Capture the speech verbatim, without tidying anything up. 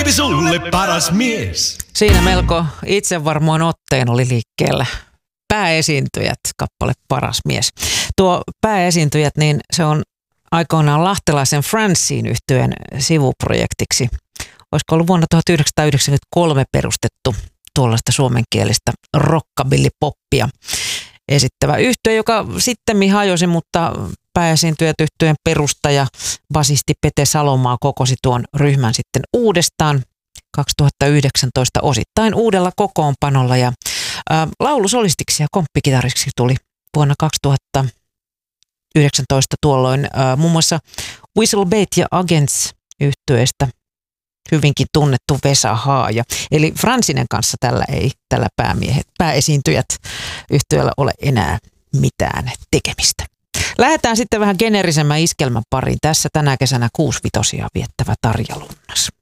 baby sulle paras mies. Siinä melko itsevarmoin otteen oli liikkeellä Pääesiintyjät, kappale Paras mies. Tuo Pääesiintyjät, niin se on aikoinaan lahtelaisen Francine -yhtyeen sivuprojektiksi. Olisiko ollut vuonna tuhatyhdeksänsataayhdeksänkymmentäkolme perustettu tuollaista suomenkielistä rockabilly-poppia esittävä yhtye, joka sitten hajosi, mutta Pääesiintyjät -yhtyeen perustaja, basisti Pete Salomaa kokosi tuon ryhmän sitten uudestaan kaksituhattayhdeksäntoista osittain uudella kokoonpanolla ja ä, laulusolistiksi ja komppikitariksi tuli vuonna kaksituhattayhdeksäntoista tuolloin ä, muun muassa Whistlebait ja Agents -yhtyeestä hyvinkin tunnettu Vesa Haaja. Eli Francinen kanssa tällä ei tällä päämiehet, pääesiintyjät -yhtyeellä ole enää mitään tekemistä. Lähdetään sitten vähän geneerisemmän iskelmän pariin. Tässä tänä kesänä kuusivitosia viettävä Tarja Lunnas.